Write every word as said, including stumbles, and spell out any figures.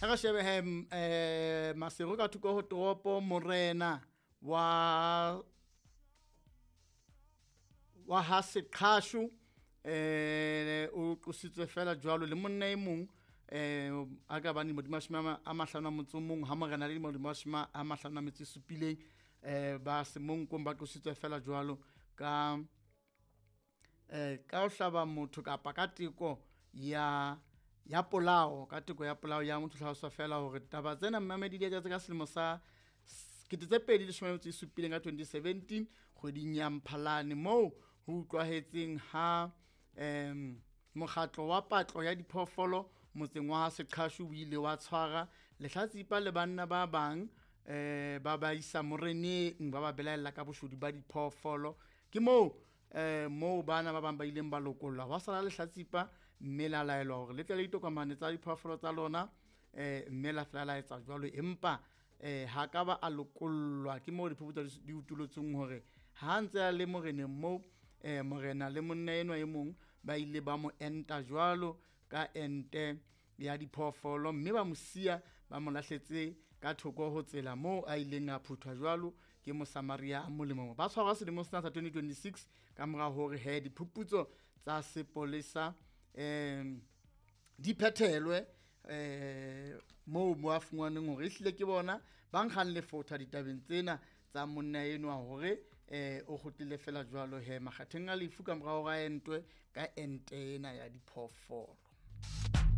ga shebe he eh Masego ka thuko ho toropo morena wa wa ha Seqhashu eh o kusitswe fela jwalo le monna e mong eh aga bani modimashima a mahlano motso mong ha morena le modimashima a mahlano metsi supileng eh ba se mong ko ba kusitswe fela jwalo ka eh ka o hlaba motho ka pakatiko ya ya polao ka tiko ya polao ya motho hlalosa fela hore taba tsena mmamedi di etsa ka selemo sa ketetse pedi le shome tse supileng ka twenty seventeen kgweding ya Mphalane mo ho utlwahetseng ha em mokgatlo wa patlo ya diphoofolo motseng wa Seqhashu o ile wa tshwara lehlatsipa le banna ba bang eh ba ba isa moreneng ba ba belaela ka boshodu ba diphoofolo ke mo eh mo bana ba bang ba ileng ba lokollwa wa sala lehlatsipa mme la laelwa hore le tle le itokomane tsa diphoofolo tsa lona eh mme la fela la etsa jwalo empa eh ha ka ba a lokollwa ke mo diphuputso di utulotseng hore ha ntse a le moreneng mo eh morena le monna enwa e mong ba ile ba mo enta jwalo ka ente ya diphoofolo mme ba mosia ba mo lahletse ka thoko ho tsela mo a ileng a phuthwa jwalo ke mosamaria a molemo ba tshwarwa selemo sa twenty twenty-six ka mora hore he diphuputso tsa sepolesa em di phethelwe eh mo mo afungwaneng hore ehlile ke bona ba nkgang lefotha ditabeng tsena tsa monna enwa hore eh o khotile fela jwalo he makgatheng a lefu ka mora hore a entwe ka ente ena ya diphoofolo.